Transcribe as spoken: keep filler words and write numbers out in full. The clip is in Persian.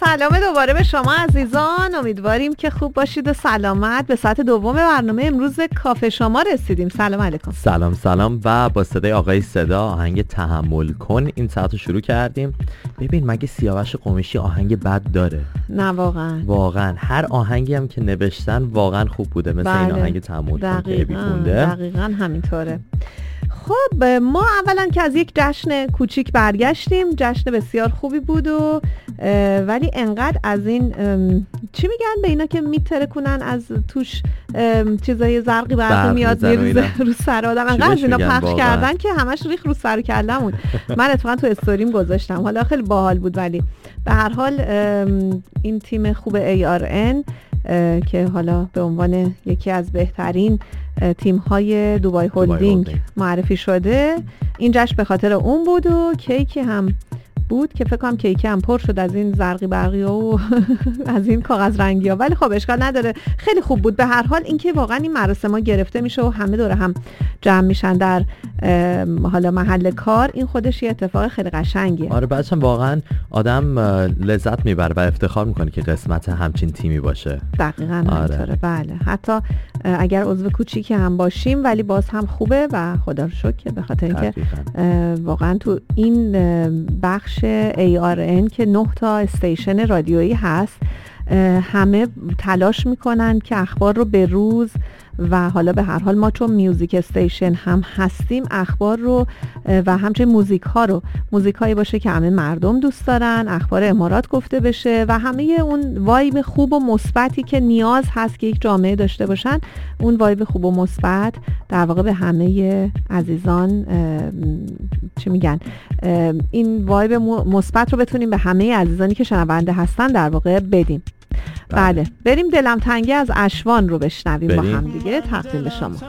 سلام دوباره به شما عزیزان، امیدواریم که خوب باشید و سلامت. به ساعت دوم برنامه امروز کافه شما رسیدیم. سلام علیکم. سلام سلام و با صدای آقای صدا آهنگ تحمل کن این ساعت رو شروع کردیم. ببین مگه سیاوش قمیشی آهنگ بد داره؟ نه واقعا واقعا هر آهنگی هم که نوشتن واقعا خوب بوده، مثل بله. این آهنگ تحمل کن که ابی خونده. دقیقاً همینطوره. خب ما اولا که از یک جشن کوچیک برگشتیم، جشن بسیار خوبی بود و ولی انقدر از این چی میگن به اینا که میتره کنن از توش چیزای زرقی برقی میاد میریزه رو سر آدم، انقدر از اینا پخش باقا. کردن که همش ریخ رو سر و کلمون. من اتفاقا تو استوریم گذاشتم، حالا خیلی باحال بود. ولی به هر حال این تیم خوب ای آر ان که حالا به عنوان یکی از بهترین تیم های دوبای هولدینگ معرفی شده، این جشن به خاطر اون بود و کیک هم بود که فکر کنم کیک هم پر شد از این زرقی برقی و از این کاغذ رنگی ها، ولی خب اشکال نداره، خیلی خوب بود. به هر حال اینکه واقعا این مراسم ها گرفته میشه و همه دوره هم جمع میشن در حالا محل کار، این خودش یه اتفاق خیلی قشنگیه. آره بعدش هم واقعا آدم لذت میبره و افتخار میکنه که قسمت همچین تیمی باشه. دقیقاً همینطوره. آره. بله حتی اگر عضو کوچیکی هم باشیم ولی باز هم خوبه و خدا رو شکر که به خاطر اینکه واقعا تو این بخش ای آر ان که نه تا استیشن رادیویی هست، همه تلاش میکنن که اخبار رو به روز و حالا به هر حال ما چون میوزیک استیشن هم هستیم اخبار رو و همچنین موزیک ها رو موزیک هایی باشه که همه مردم دوست دارن، اخبار امارات گفته بشه و همه اون وایب خوب و مثبتی که نیاز هست که یک جامعه داشته باشن، اون وایب خوب و مثبت در واقع به همه عزیزان چی میگن این وایب مثبت رو بتونیم به همه عزیزانی که شنونده هستن در واقع بدیم. بله, بله. بریم دلم تنگی از اشوان رو بشنویم با هم دیگه، تقدیم به شما.